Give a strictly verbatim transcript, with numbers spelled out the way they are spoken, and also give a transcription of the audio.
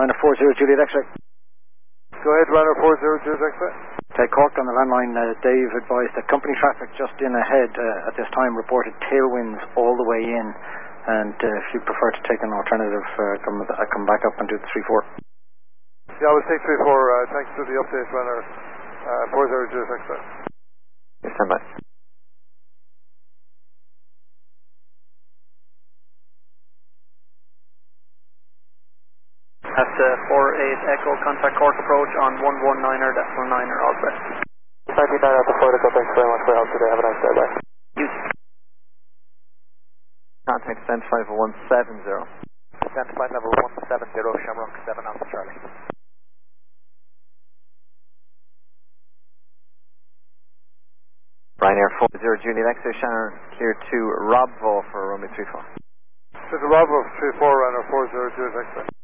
Ryanair four zero Juliet X-ray. Go ahead, Ryanair four zero Juliet X-ray. Okay, Cork on the landline. Uh, Dave advised that company traffic just in ahead uh, at this time reported tailwinds all the way in, and uh, if you prefer to take an alternative, uh, come, uh, come back up and do the three four. Yeah, I will take three four. Uh, thanks for the update, Ryanair uh, four zero Juliet X-ray. Stand by. That's uh, four eight Echo, contact Cork approach on one one niner, decimal niner, all set. Thank you, Niner, thanks very much for your help today. Have a nice day, bye. You. Contact Cent five one seven zero. Cent flight level one seven zero, Shamrock seven Alpha Charlie. Ryanair four zero Juliet X-ray, Shannon, clear to Rob Vaux for runway three four. This is Rob of three four, Ryanair four zero Juliet X-ray.